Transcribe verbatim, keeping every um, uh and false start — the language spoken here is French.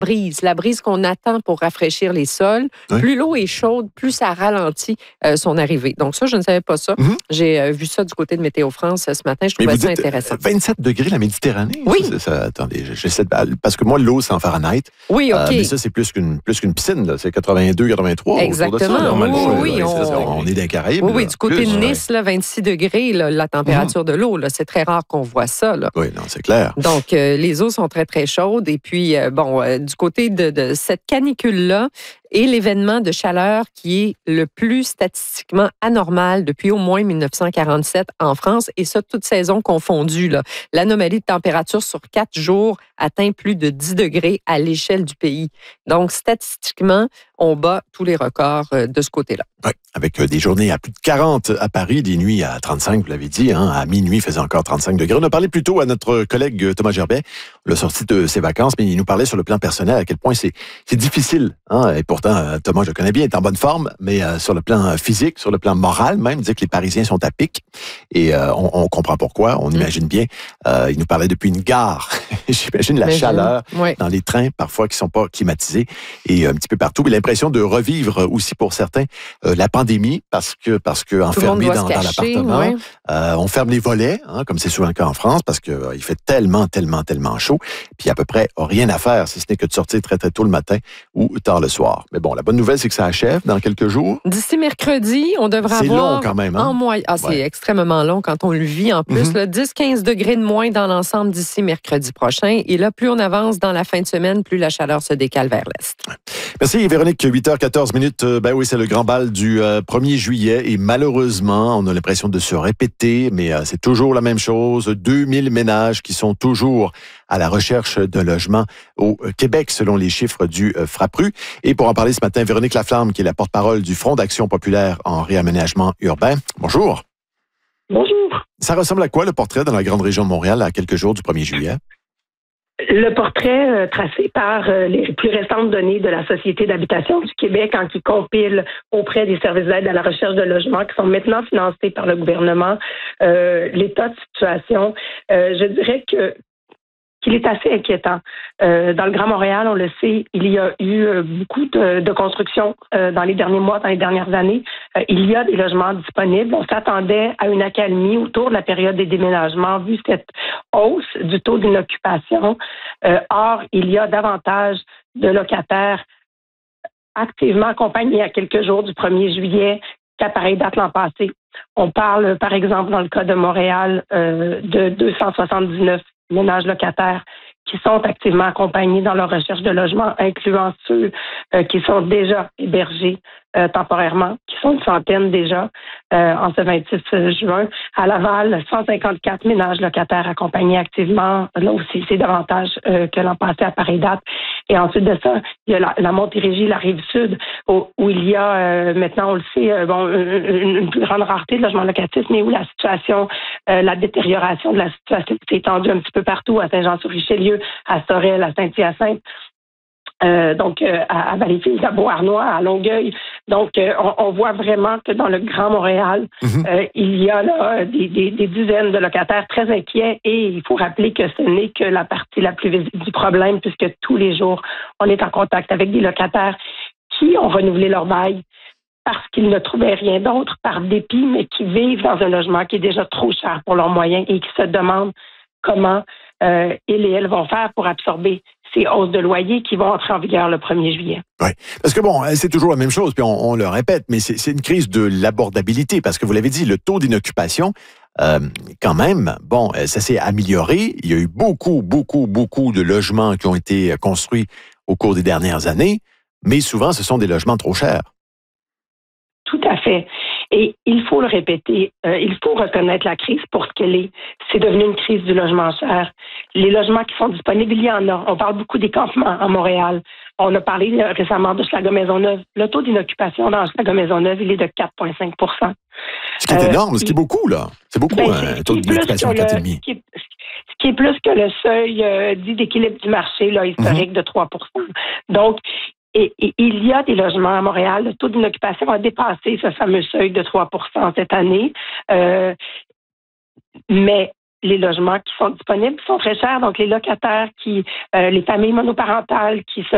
brise, la brise qu'on attend pour rafraîchir les sols. Oui. Plus l'eau est chaude, plus ça ralentit euh, son arrivée. Donc ça, je ne savais pas ça. Mm-hmm. J'ai euh, vu ça du côté de Météo France ce matin. Je trouvais ça intéressant. vingt-sept degrés la Méditerranée? Oui. Ça, ça, attendez, j'essaie de... Parce que moi, l'eau, c'est en Fahrenheit. Oui, OK. Euh, mais ça, c'est plus qu'une, plus qu'une piscine. Là. C'est quatre-vingt-deux, quatre-vingt-trois. Exactement. De ça, oui, oui, là. On... on est dans les Caraïbes. Oui, oui, là, du côté plus, de Nice, ouais. là, vingt-six degrés, là, la température mm-hmm. de l'eau. Là, c'est très rare qu'on voit ça. Là. Oui, non, c'est clair. Donc, euh, les eaux sont très, très chaudes. Et puis, euh, bon, euh, du côté de, de cette canicule-là, et l'événement de chaleur qui est le plus statistiquement anormal depuis au moins mille neuf cent quarante-sept en France, et ça, toute saison confondue. Là. L'anomalie de température sur quatre jours atteint plus de dix degrés à l'échelle du pays. Donc, statistiquement, on bat tous les records de ce côté-là. Oui, avec des journées à plus de quarante à Paris, des nuits à trente-cinq, vous l'avez dit, hein, à minuit, il faisait encore trente-cinq degrés. On a parlé plus tôt à notre collègue Thomas Gerbet, on l'a sorti de ses vacances, mais il nous parlait sur le plan personnel à quel point c'est, c'est difficile. Hein, et pourtant, Thomas, je le connais bien, est en bonne forme, mais euh, sur le plan physique, sur le plan moral même, il dit que les Parisiens sont à pic. Et euh, on, on comprend pourquoi, on mmh. imagine bien. Euh, il nous parlait depuis une gare. J'imagine la mais chaleur oui. dans les trains, parfois, qui ne sont pas climatisés, et un petit peu partout. Mais l'impression de revivre aussi pour certains euh, la pandémie, parce que, parce que enfermés dans, dans l'appartement, oui. euh, on ferme les volets, hein, comme c'est souvent le cas en France, parce qu'il euh, fait tellement, tellement, tellement chaud. Puis à peu près rien à faire, si ce n'est que de sortir très, très tôt le matin ou tard le soir. Mais bon, la bonne nouvelle, c'est que ça achève dans quelques jours. D'ici mercredi, on devrait c'est avoir... C'est long quand même. Hein? En moyenne... Ah, c'est ouais. extrêmement long quand on le vit en plus. Mm-hmm. dix à quinze degrés de moins dans l'ensemble d'ici mercredi prochain. Et là, plus on avance dans la fin de semaine, plus la chaleur se décale vers l'est. Ouais. Merci Véronique. huit heures quatorze minutes. Ben oui, c'est le grand bal du euh, premier juillet. Et malheureusement, on a l'impression de se répéter, mais euh, c'est toujours la même chose. deux mille ménages qui sont toujours à la recherche d'un logement au Québec, selon les chiffres du euh, FRAPRU. Et pour en parler ce matin, Véronique Laflamme, qui est la porte-parole du Front d'action populaire en réaménagement urbain. Bonjour. Bonjour. Ça ressemble à quoi le portrait dans la grande région de Montréal à quelques jours du premier juillet? Le portrait euh, tracé par euh, les plus récentes données de la Société d'habitation du Québec, en qui compile auprès des services d'aide à la recherche de logement qui sont maintenant financés par le gouvernement, euh, l'état de situation, euh, je dirais que qu'il est assez inquiétant. Euh, dans le Grand Montréal, on le sait, il y a eu euh, beaucoup de, de construction euh, dans les derniers mois, dans les dernières années. Euh, il y a des logements disponibles. On s'attendait à une accalmie autour de la période des déménagements, vu cette hausse du taux d'inoccupation. Euh, or, il y a davantage de locataires activement accompagnés à quelques jours du premier juillet qu'à pareille date l'an passé. On parle, par exemple, dans le cas de Montréal, euh, de deux cent soixante-dix-neuf ménages locataires qui sont activement accompagnés dans leur recherche de logement, incluant ceux euh, qui sont déjà hébergés euh, temporairement, qui sont une centaine déjà euh, en ce vingt-six juin. À Laval, cent cinquante-quatre ménages locataires accompagnés activement. Là aussi, c'est davantage euh, que l'an passé à pareille date. Et ensuite de ça, il y a la, la Montérégie, la Rive-Sud, où, où il y a, euh, maintenant on le sait, euh, bon, une, une plus grande rareté de logements locatifs, mais où la situation, euh, la détérioration de la situation s'est étendue un petit peu partout, à Saint-Jean-sur-Richelieu, à Sorel, à Saint-Hyacinthe. Euh, donc, euh, à, à Valleyfield, à Beauharnois, à Longueuil. Donc, euh, on, on voit vraiment que dans le Grand Montréal, mm-hmm. euh, il y a là des, des, des dizaines de locataires très inquiets, et il faut rappeler que ce n'est que la partie la plus visible du problème, puisque tous les jours, on est en contact avec des locataires qui ont renouvelé leur bail parce qu'ils ne trouvaient rien d'autre par dépit, mais qui vivent dans un logement qui est déjà trop cher pour leurs moyens et qui se demandent comment euh, ils et elles vont faire pour absorber ces hausses de loyer qui vont entrer en vigueur le premier juillet. Oui, parce que bon, c'est toujours la même chose, puis on, on le répète, mais c'est, c'est une crise de l'abordabilité, parce que vous l'avez dit, le taux d'inoccupation, euh, quand même, bon, ça s'est amélioré. Il y a eu beaucoup, beaucoup, beaucoup de logements qui ont été construits au cours des dernières années, mais souvent, ce sont des logements trop chers. Tout à fait. Et il faut le répéter, euh, il faut reconnaître la crise pour ce qu'elle est. C'est devenu une crise du logement cher. Les logements qui sont disponibles, il y en a. On parle beaucoup des campements à Montréal. On a parlé euh, récemment de Schlager-Maisonneuve. Le taux d'inoccupation dans Schlager-Maisonneuve, il est de quatre virgule cinq pour cent. Ce qui est euh, énorme, ce qui est beaucoup, là. C'est beaucoup, ben, un hein, taux d'inoccupation de quatre virgule cinq. Ce qui est plus que le seuil euh, dit d'équilibre du marché là, historique mm-hmm. de trois pour cent. Donc, Et, et il y a des logements à Montréal. Le taux d'inoccupation a dépassé ce fameux seuil de trois pour cent cette année. Euh, mais les logements qui sont disponibles sont très chers. Donc, les locataires, qui, euh, les familles monoparentales qui se